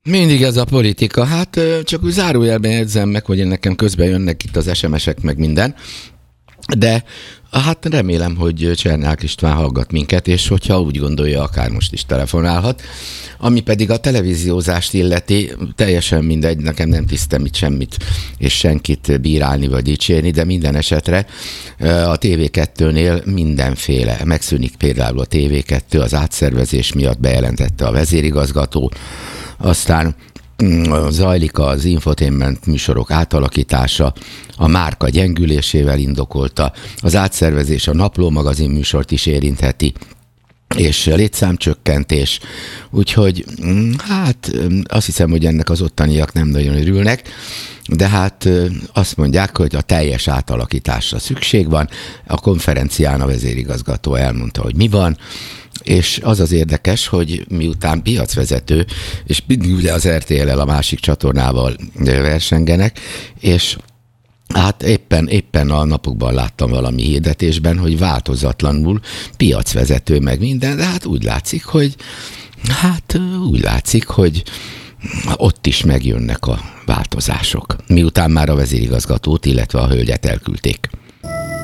Mindig ez a politika. Hát csak úgy zárójelben jegyzem meg, hogy nekem közben jönnek itt az SMS-ek, meg minden. De hát remélem, hogy Csernák István hallgat minket, és hogyha úgy gondolja, akár most is telefonálhat. Ami pedig a televíziózást illeti, teljesen mindegy, nekem nem tisztem itt semmit és senkit bírálni vagy dicsérni, de minden esetre a TV2-nél mindenféle. Megszűnik például a TV2, az átszervezés miatt bejelentette a vezérigazgató, aztán zajlik az infotainment műsorok átalakítása, a márka gyengülésével indokolta, az átszervezés a Napló magazin műsort is érintheti, és létszámcsökkentés, úgyhogy hát azt hiszem, hogy ennek az ottaniak nem nagyon örülnek, de hát azt mondják, hogy a teljes átalakításra szükség van. A konferencián a vezérigazgató elmondta, hogy mi van, és az az érdekes, hogy miután piacvezető, és ugye az RTL-el a másik csatornával versengenek, és hát éppen a napokban láttam valami hirdetésben, hogy változatlanul piacvezető meg minden, de hát úgy látszik, hogy ott is megjönnek a változások. Miután már a vezérigazgatót, illetve a hölgyet elküldték.